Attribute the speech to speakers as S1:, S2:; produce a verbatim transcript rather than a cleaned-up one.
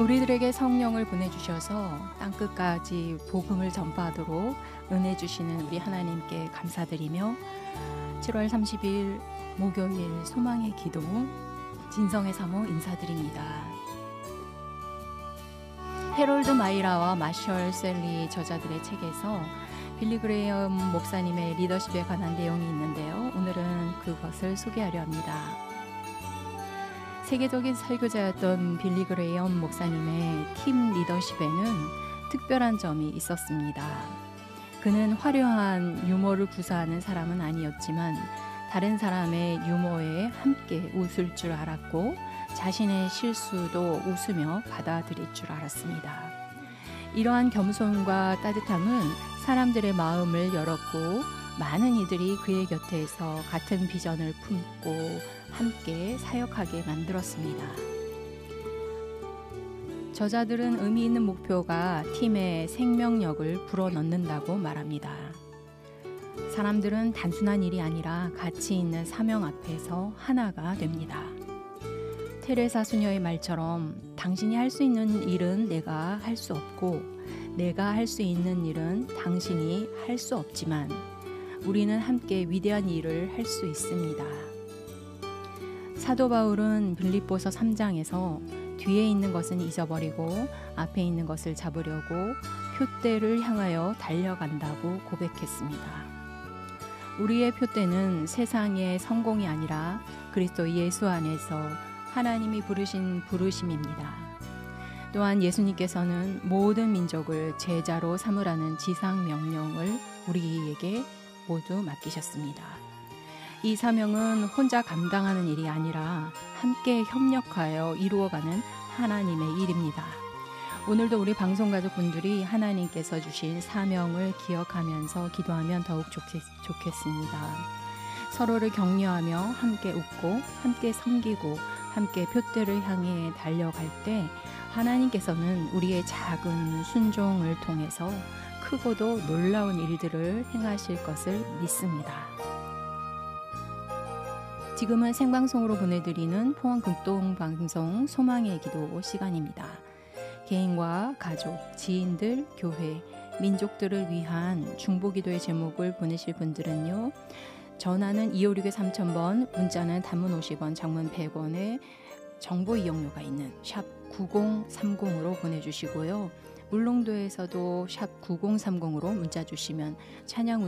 S1: 우리들에게 성령을 보내주셔서 땅끝까지 복음을 전파하도록 은혜 주시는 우리 하나님께 감사드리며 칠월 삼십일 목요일 소망의 기도 진성의 사모 인사드립니다. 해롤드 마이라와 마셜 셀리 저자들의 책에서 빌리 그레이엄 목사님의 리더십에 관한 내용이 있는데요. 오늘은 그것을 소개하려 합니다. 세계적인 설교자였던 빌리 그레이엄 목사님의 팀 리더십에는 특별한 점이 있었습니다. 그는 화려한 유머를 구사하는 사람은 아니었지만 다른 사람의 유머에 함께 웃을 줄 알았고 자신의 실수도 웃으며 받아들일 줄 알았습니다. 이러한 겸손과 따뜻함은 사람들의 마음을 열었고 많은 이들이 그의 곁에서 같은 비전을 품고 함께 사역하게 만들었습니다. 저자들은 의미 있는 목표가 팀의 생명력을 불어넣는다고 말합니다. 사람들은 단순한 일이 아니라 가치 있는 사명 앞에서 하나가 됩니다. 테레사 수녀의 말처럼 당신이 할 수 있는 일은 내가 할 수 없고 내가 할 수 있는 일은 당신이 할 수 없지만 우리는 함께 위대한 일을 할 수 있습니다. 사도 바울은 빌립보서 삼 장에서 뒤에 있는 것은 잊어버리고 앞에 있는 것을 잡으려고 표대를 향하여 달려간다고 고백했습니다. 우리의 표대는 세상의 성공이 아니라 그리스도 예수 안에서 하나님이 부르신 부르심입니다. 또한 예수님께서는 모든 민족을 제자로 삼으라는 지상 명령을 우리에게 모두 맡기셨습니다. 이 사명은 혼자 감당하는 일이 아니라 함께 협력하여 이루어가는 하나님의 일입니다. 오늘도 우리 방송가족분들이 하나님께서 주신 사명을 기억하면서 기도하면 더욱 좋겠, 좋겠습니다. 서로를 격려하며 함께 웃고 함께 섬기고 함께 표대를 향해 달려갈 때 하나님께서는 우리의 작은 순종을 통해서 크고도 놀라운 일들을 행하실 것을 믿습니다. 지금은 생방송으로 보내드리는 포항극동방송 소망의 기도 시간입니다. 개인과 가족, 지인들, 교회, 민족들을 위한 중보기도의 제목을 보내실 분들은요. 전화는 이오육에 삼천 번, 문자는 단문 오십 원, 장문 백 원에 정보 이용료가 있는 샵 구공삼공으로 보내주시고요. 울릉도에서도 샵 구공삼공으로 문자 주시면 찬양